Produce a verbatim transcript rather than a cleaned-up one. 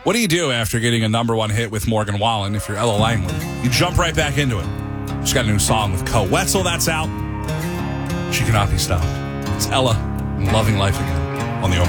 What do you do after getting a number one hit with Morgan Wallen if you're Ella Langley? You jump right back into it. She's got a new song with Co Wetzel that's out. She cannot be stopped. It's Ella and Loving Life Again on the